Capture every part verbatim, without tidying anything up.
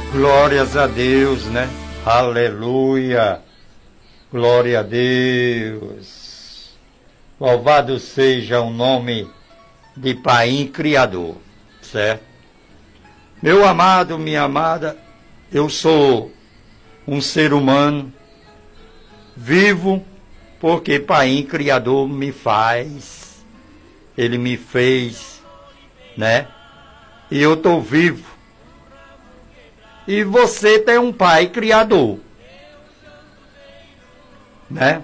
Glórias a Deus, né? Aleluia! Glória a Deus! Louvado seja o nome de Pai Criador, certo? Meu amado, minha amada, eu sou um ser humano vivo porque Pai Criador me faz, Ele me fez, né? E eu estou vivo. E você tem um Pai Criador, né?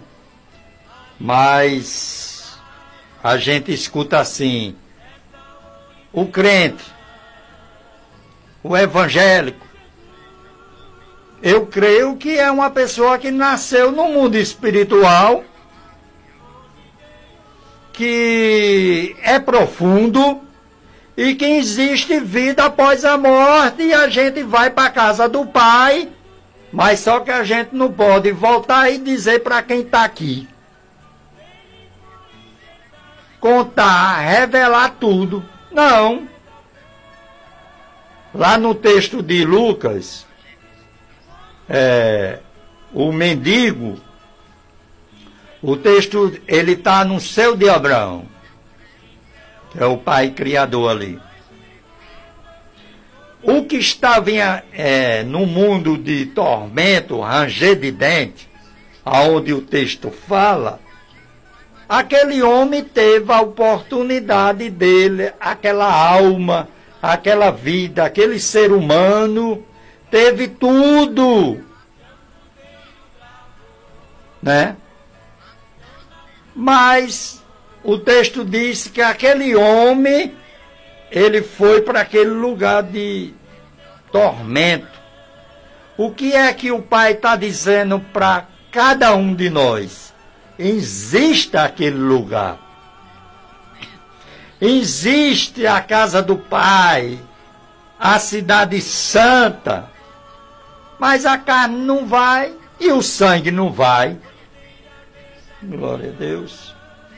Mas a gente escuta assim, o crente, o evangélico, eu creio que é uma pessoa que nasceu no mundo espiritual, que é profundo e que existe vida após a morte e a gente vai para a casa do Pai, mas só que a gente não pode voltar e dizer para quem está aqui. Contar, revelar tudo. Não. Lá no texto de Lucas, é, o mendigo, o texto, ele está no seio de Abraão, que é o Pai Criador ali. O que estava é, no mundo de tormento, ranger de dente, aonde o texto fala, aquele homem teve a oportunidade dele, aquela alma, aquela vida, aquele ser humano, teve tudo, né? Mas o texto diz que aquele homem, ele foi para aquele lugar de tormento. O que é que o Pai está dizendo para cada um de nós? Existe aquele lugar. Existe a casa do Pai, a cidade santa, mas a carne não vai e o sangue não vai. Glória a Deus.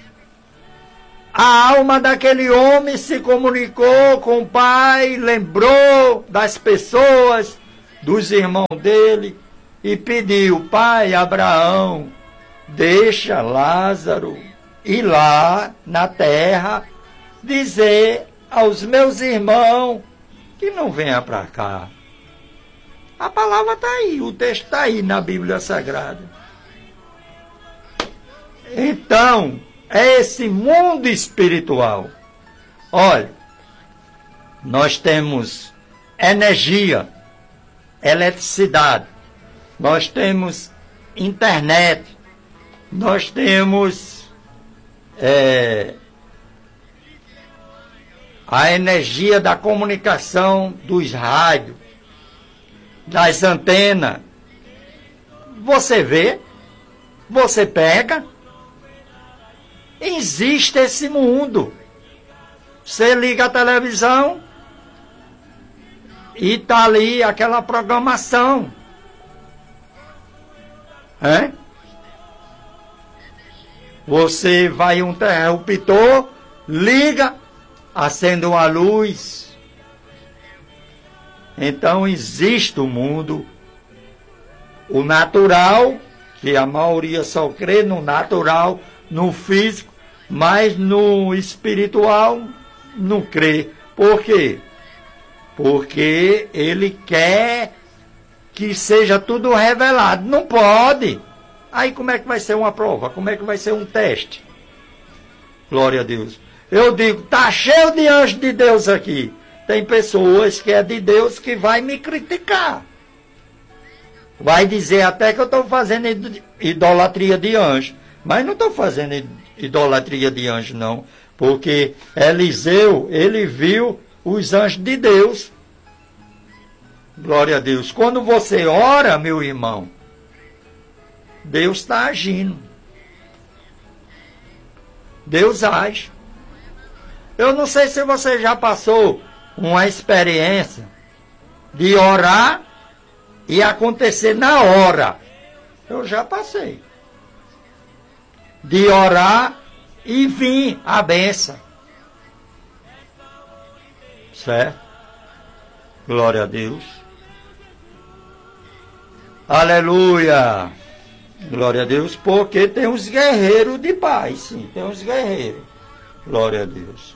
A alma daquele homem se comunicou com o Pai, lembrou das pessoas, dos irmãos dele, e pediu: Pai Abraão, deixa Lázaro ir lá na terra dizer aos meus irmãos que não venha para cá. A palavra está aí, o texto está aí na Bíblia Sagrada. Então, é esse mundo espiritual. Olha, nós temos energia, eletricidade, nós temos internet, nós temos é, a energia da comunicação dos rádios, das antenas. Você vê, você pega. Existe esse mundo. Você liga a televisão e está ali aquela programação. É? Você vai um interruptor, liga, acende uma luz. Então existe o mundo, o natural, que a maioria só crê no natural, no físico, mas no espiritual não crê. Por quê? Porque ele quer que seja tudo revelado. Não pode. Aí como é que vai ser uma prova? Como é que vai ser um teste? Glória a Deus. Eu digo, tá cheio de anjos de Deus aqui. Tem pessoas que é de Deus que vai me criticar. Vai dizer até que eu estou fazendo idolatria de anjo. Mas não estou fazendo idolatria de anjo, não. Porque Eliseu, ele viu os anjos de Deus. Glória a Deus. Quando você ora, meu irmão, Deus está agindo. Deus age. Eu não sei se você já passou uma experiência de orar e acontecer na hora. Eu já passei. De orar e vir a bênção. Certo? Glória a Deus. Aleluia! Glória a Deus, porque tem uns guerreiros de paz, sim, tem uns guerreiros. Glória a Deus.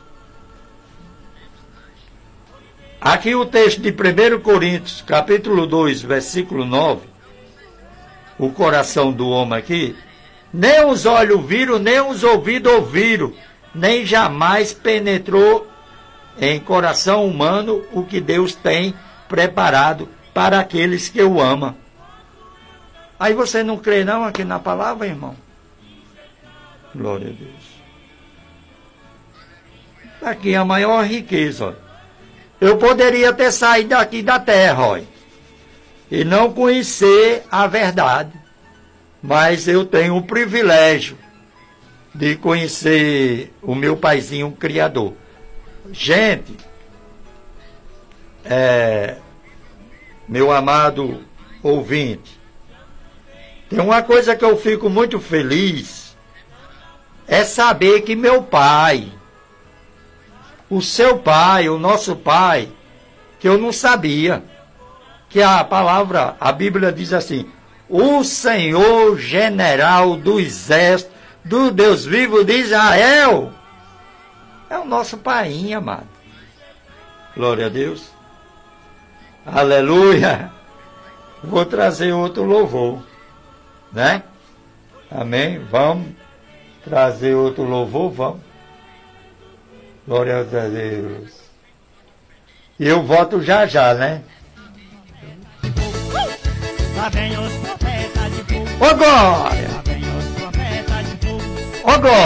Aqui o texto de primeiro Coríntios, capítulo dois, versículo nove. O coração do homem aqui, nem os olhos viram, nem os ouvidos ouviram, nem jamais penetrou em coração humano o que Deus tem preparado para aqueles que o amam. Aí você não crê não aqui na palavra, irmão? Glória a Deus. Aqui é a maior riqueza, ó. Eu poderia ter saído daqui da terra, ó, e não conhecer a verdade, mas eu tenho o privilégio de conhecer o meu paizinho criador. Gente, é, meu amado ouvinte, tem uma coisa que eu fico muito feliz, é saber que meu pai, o seu pai, o nosso pai, que eu não sabia, que a palavra, a Bíblia diz assim, o Senhor general do exército, do Deus vivo de Israel, é o nosso pai, amado. Glória a Deus. Aleluia. Vou trazer outro louvor, né? Amém? Vamos trazer outro louvor, vamos. Glória a Deus. E eu volto já já, né? Lá vem os profetas de fogo. Ô glória! Lá vem os profetas de fogo. Ô glória!